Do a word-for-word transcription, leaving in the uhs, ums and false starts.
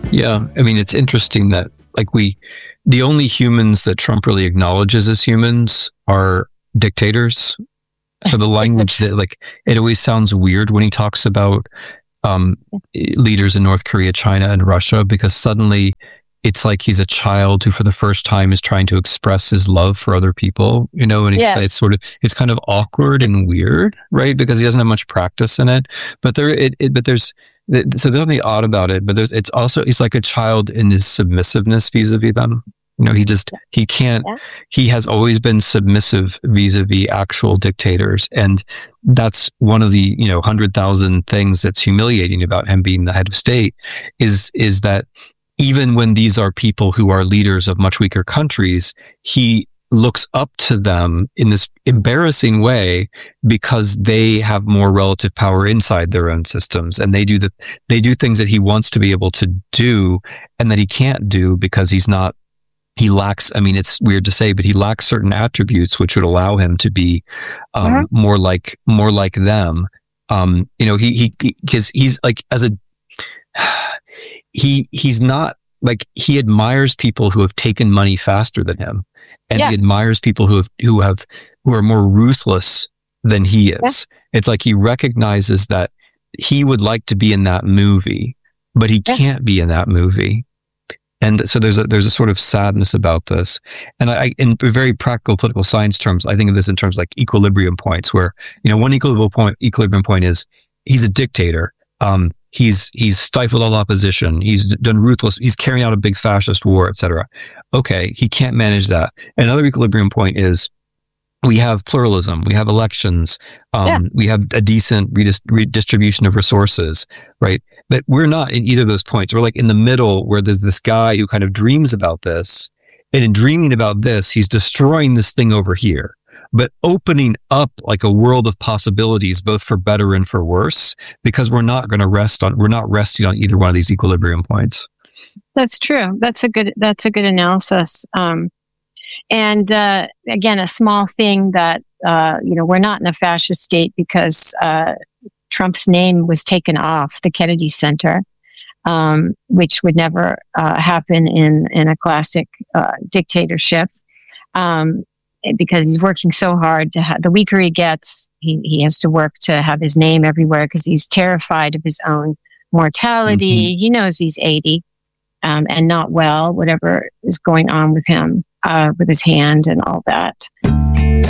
Yeah, I mean, it's interesting that like we, the only humans that Trump really acknowledges as humans are dictators. So the language that like it always sounds weird when he talks about um, leaders in North Korea, China, and Russia, because suddenly it's like he's a child who, for the first time, is trying to express his love for other people. You know, and he's, Yes. it's sort of it's kind of awkward and weird, right? Because he doesn't have much practice in it. But there, it, it but there's so there's nothing odd about it. But there's it's also he's like a child in his submissiveness vis-a-vis them. You know, he just he can't. Yeah. He has always been submissive vis-a-vis actual dictators, and that's one of the you know hundred thousand things that's humiliating about him being the head of state. Is is that even when these are people who are leaders of much weaker countries, he looks up to them in this embarrassing way because they have more relative power inside their own systems, and they do the they do things that he wants to be able to do and that he can't do because he's not. He lacks, I mean, it's weird to say, but he lacks certain attributes which would allow him to be um, Mhm. more like more like them. Um, you know, he he because he's like as a he he's not like he admires people who have taken money faster than him, and Yeah. he admires people who have who have who are more ruthless than he is. It's like he recognizes that he would like to be in that movie, but he Yeah. can't be in that movie. And so there's a there's a sort of sadness about this, and I, in very practical political science terms, I think of this in terms of like equilibrium points, where you know one equilibrium point equilibrium point is he's a dictator, um, he's he's stifled all opposition, he's done ruthless, he's carrying out a big fascist war, et cetera. Okay, he can't manage that. Another equilibrium point is we have pluralism, we have elections, um, Yeah. we have a decent redis- redistribution of resources, right? But we're not in either of those points. We're like in the middle where there's this guy who kind of dreams about this. And in dreaming about this, he's destroying this thing over here, but opening up like a world of possibilities, both for better and for worse, because we're not going to rest on, we're not resting on either one of these equilibrium points. That's true. That's a good. That's a good analysis. Um, and uh, again, a small thing that uh, you know we're not in a fascist state because uh, Trump's name was taken off the Kennedy Center, um, which would never uh, happen in in a classic uh, dictatorship. Um, because he's working so hard to have, the weaker he gets, he, he has to work to have his name everywhere because he's terrified of his own mortality. Mm-hmm. He knows he's eighty um, and not well, whatever is going on with him, uh, with his hand and all that.